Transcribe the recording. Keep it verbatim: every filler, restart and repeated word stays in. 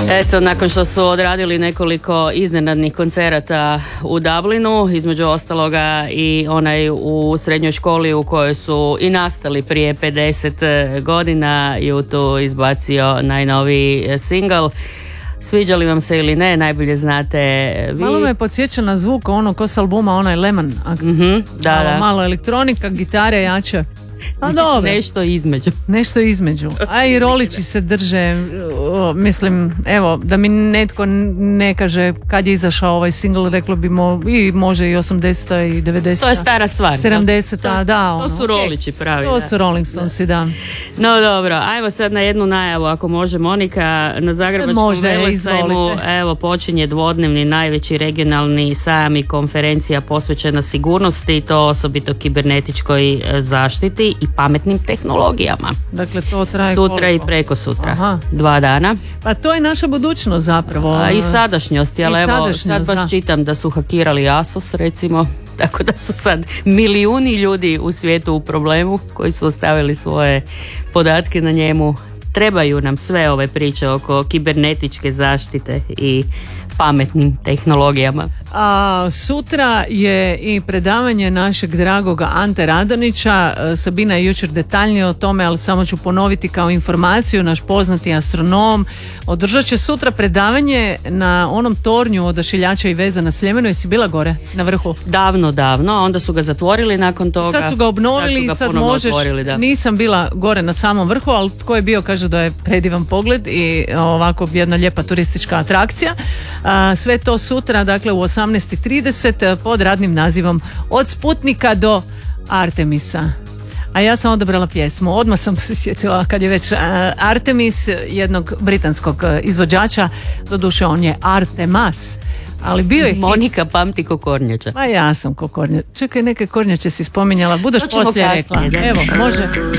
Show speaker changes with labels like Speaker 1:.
Speaker 1: Eto, nakon što su odradili nekoliko iznenadnih koncerata u Dublinu, između ostaloga i onaj u srednjoj školi u kojoj su i nastali prije pedeset godina, U dva izbacio najnoviji single. Sviđa li vam se ili ne, najbolje znate vi.
Speaker 2: Malo me podsjeća na zvuk ono ko s albuma, onaj Lemon.
Speaker 1: Mm-hmm, da,
Speaker 2: malo,
Speaker 1: da.
Speaker 2: malo elektronika, gitare jače. A dobro.
Speaker 1: Nešto između.
Speaker 2: Nešto između. A i rolići se drže, o, mislim, evo, da mi netko ne kaže kad je izašao ovaj single, reklo bi mo, i može i osamdeseta i devedeseta.
Speaker 1: To je stara stvar.
Speaker 2: sedamdeseta, da. Ono,
Speaker 1: to su rolići pravi.
Speaker 2: To
Speaker 1: da.
Speaker 2: su Rolling Stonesi, da.
Speaker 1: No dobro, ajmo sad na jednu najavu, ako može, Monika. Na Zagrebačkom Velesajmu evo počinje dvodnevni najveći regionalni sajam i konferencija posvećena sigurnosti, to osobito kibernetičkoj zaštiti i pametnim tehnologijama.
Speaker 2: Dakle, to traje
Speaker 1: sutra
Speaker 2: koliko?
Speaker 1: I preko sutra.
Speaker 2: Aha.
Speaker 1: Dva dana.
Speaker 2: Pa to je naša budućnost zapravo.
Speaker 1: A i sadašnjost, ali evo
Speaker 2: sadašnjost,
Speaker 1: sad baš
Speaker 2: da.
Speaker 1: čitam da su hakirali Asos recimo, tako da su sad milijuni ljudi u svijetu u problemu koji su ostavili svoje podatke na njemu. Trebaju nam sve ove priče oko kibernetičke zaštite i pametnim tehnologijama.
Speaker 2: A, sutra je i predavanje našeg dragoga Ante Radonića. Sabina je jučer detaljnije o tome, ali samo ću ponoviti kao informaciju. Naš poznati astronom održat će sutra predavanje na onom tornju Odašiljača i veza na Sljemenu. Jesi bila gore na vrhu?
Speaker 1: Davno, davno, onda su ga zatvorili nakon toga.
Speaker 2: Sad su ga obnovili i sad, sad možeš,
Speaker 1: otvorili, da.
Speaker 2: Nisam bila gore na samom vrhu, ali tko je bio kaže da je predivan pogled i ovako jedna lijepa turistička atrakcija. A, sve to sutra, dakle u osamnaest i trideset pod radnim nazivom Od Sputnika do Artemisa. A ja sam odabrala pjesmu, odmah sam se sjetila kad je već uh, Artemis, jednog britanskog uh, izvođača, doduše on je Artemas, ali bio je
Speaker 1: Monika hit. Pamti ko kornjača.
Speaker 2: Pa ja sam ko kornjača. Čekaj, neke kornjače si spominjala, budeš poslije rekla.
Speaker 1: Kasnije,
Speaker 2: evo, može.